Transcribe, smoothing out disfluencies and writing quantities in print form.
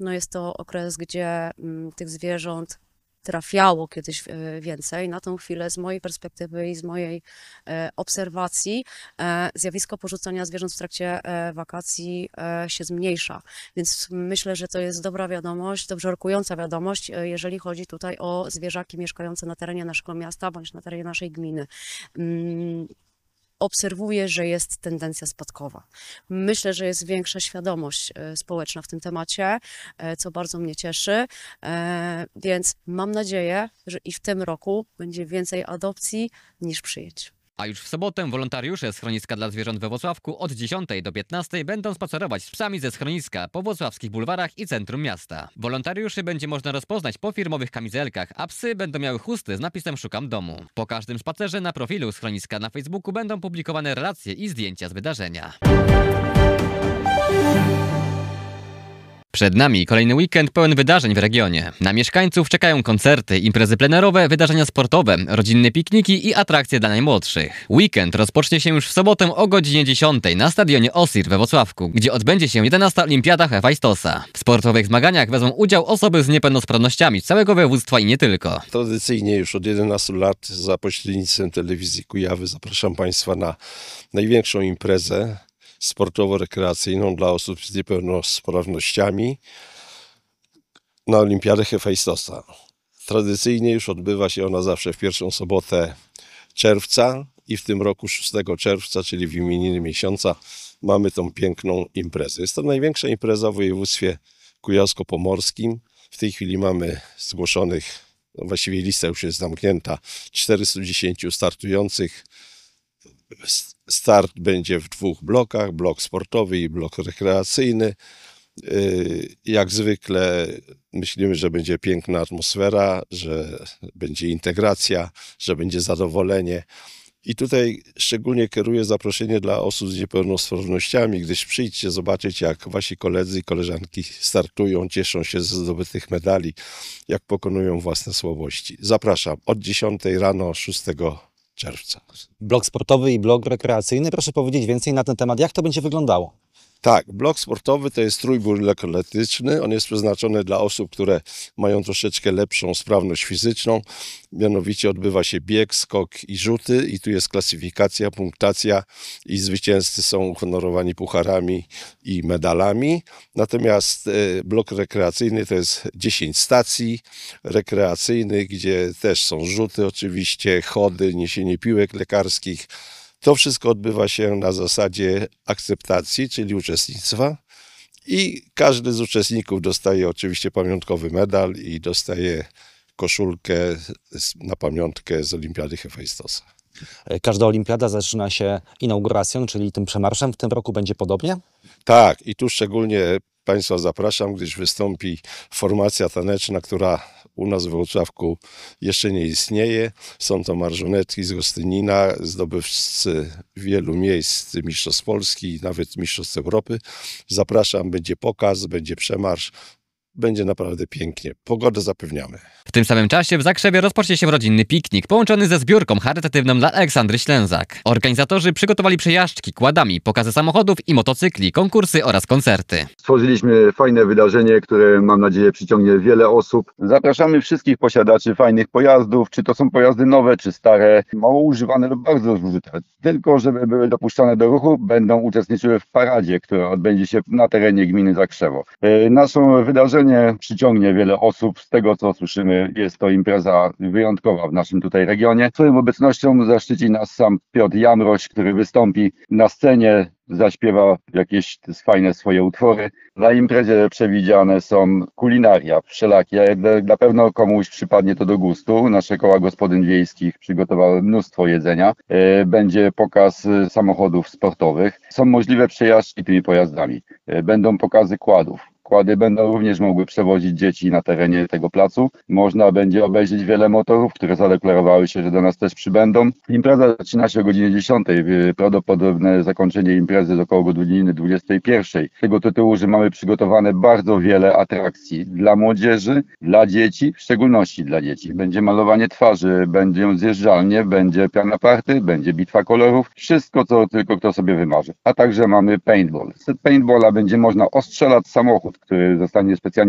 No jest to okres, gdzie tych zwierząt trafiało kiedyś więcej. Na tą chwilę z mojej perspektywy i z mojej obserwacji zjawisko porzucania zwierząt w trakcie wakacji się zmniejsza. Więc myślę, że to jest dobra wiadomość, dobrze rokująca wiadomość, jeżeli chodzi tutaj o zwierzaki mieszkające na terenie naszego miasta bądź na terenie naszej gminy. Obserwuję, że jest tendencja spadkowa. Myślę, że jest większa świadomość społeczna w tym temacie, co bardzo mnie cieszy, więc mam nadzieję, że i w tym roku będzie więcej adopcji niż przyjęć. A już w sobotę wolontariusze schroniska dla zwierząt we Włocławku od 10 do 15 będą spacerować z psami ze schroniska po włocławskich bulwarach i centrum miasta. Wolontariuszy będzie można rozpoznać po firmowych kamizelkach, a psy będą miały chusty z napisem "Szukam domu". Po każdym spacerze na profilu schroniska na Facebooku będą publikowane relacje i zdjęcia z wydarzenia. Przed nami kolejny weekend pełen wydarzeń w regionie. Na mieszkańców czekają koncerty, imprezy plenerowe, wydarzenia sportowe, rodzinne pikniki i atrakcje dla najmłodszych. Weekend rozpocznie się już w sobotę o godzinie 10 na stadionie Osir we Włocławku, gdzie odbędzie się 11. Olimpiada Hefajstosa. W sportowych zmaganiach wezmą udział osoby z niepełnosprawnościami z całego województwa i nie tylko. Tradycyjnie już od 11 lat za pośrednictwem telewizji Kujawy zapraszam Państwa na największą imprezę sportowo-rekreacyjną dla osób z niepełnosprawnościami na Olimpiadę Hefajstosa. Tradycyjnie już odbywa się ona zawsze w pierwszą sobotę czerwca i w tym roku 6 czerwca, czyli w imieniny miesiąca, mamy tą piękną imprezę. Jest to największa impreza w województwie kujawsko-pomorskim. W tej chwili mamy zgłoszonych, właściwie lista już jest zamknięta, 410 startujących. Start będzie w 2 blokach, blok sportowy i blok rekreacyjny. Jak zwykle myślimy, że będzie piękna atmosfera, że będzie integracja, że będzie zadowolenie. I tutaj szczególnie kieruję zaproszenie dla osób z niepełnosprawnościami, gdyż przyjdźcie zobaczyć, jak wasi koledzy i koleżanki startują, cieszą się ze zdobytych medali, jak pokonują własne słabości. Zapraszam od 10 rano 6 czerwca. Blok sportowy i blok rekreacyjny. Proszę powiedzieć więcej na ten temat. Jak to będzie wyglądało? Tak, blok sportowy to jest trójbój lekkoatletyczny. On jest przeznaczony dla osób, które mają troszeczkę lepszą sprawność fizyczną. Mianowicie odbywa się bieg, skok i rzuty i tu jest klasyfikacja, punktacja i zwycięzcy są uhonorowani pucharami i medalami. Natomiast blok rekreacyjny to jest 10 stacji rekreacyjnych, gdzie też są rzuty oczywiście, chody, niesienie piłek lekarskich. To wszystko odbywa się na zasadzie akceptacji, czyli uczestnictwa i każdy z uczestników dostaje oczywiście pamiątkowy medal i dostaje koszulkę na pamiątkę z Olimpiady Hefajstosa. Każda olimpiada zaczyna się inauguracją, czyli tym przemarszem. W tym roku będzie podobnie? Tak, i tu szczególnie Państwa zapraszam, gdyż wystąpi formacja taneczna, która u nas w Włocławku jeszcze nie istnieje. Są to marżonetki z Gostynina, zdobywcy wielu miejsc mistrzostw Polski, nawet mistrzostw Europy. Zapraszam, będzie pokaz, będzie przemarsz. Będzie naprawdę pięknie. Pogodę zapewniamy. W tym samym czasie w Zakrzewie rozpocznie się rodzinny piknik połączony ze zbiórką charytatywną dla Aleksandry Ślęzak. Organizatorzy przygotowali przejażdżki, kładami, pokazy samochodów i motocykli, konkursy oraz koncerty. Stworzyliśmy fajne wydarzenie, które mam nadzieję przyciągnie wiele osób. Zapraszamy wszystkich posiadaczy fajnych pojazdów, czy to są pojazdy nowe, czy stare, mało używane lub bardzo zużyte. Tylko żeby były dopuszczone do ruchu, będą uczestniczyły w paradzie, która odbędzie się na terenie gminy Zakrzewo. Nasze wydarzenie przyciągnie wiele osób. Z tego co słyszymy, jest to impreza wyjątkowa w naszym tutaj regionie. Swoją obecnością zaszczyci nas sam Piotr Jamroś, który wystąpi na scenie, zaśpiewa jakieś fajne swoje utwory. Na imprezie przewidziane są kulinaria wszelakie. Na pewno komuś przypadnie to do gustu. Nasze koła gospodyń wiejskich przygotowały mnóstwo jedzenia. Będzie pokaz samochodów sportowych. Są możliwe przejażdżki tymi pojazdami. Będą pokazy kładów. Kłady będą również mogły przewozić dzieci na terenie tego placu. Można będzie obejrzeć wiele motorów, które zadeklarowały się, że do nas też przybędą. Impreza zaczyna się o godzinie 10. Prawdopodobne zakończenie imprezy jest około godziny 21. Z tego tytułu, że mamy przygotowane bardzo wiele atrakcji dla młodzieży, dla dzieci, w szczególności dla dzieci. Będzie malowanie twarzy, będzie zjeżdżalnie, będzie piana party, będzie bitwa kolorów. Wszystko, co tylko kto sobie wymarzy. A także mamy paintball. Z paintballa będzie można ostrzelać samochód, który zostanie specjalnie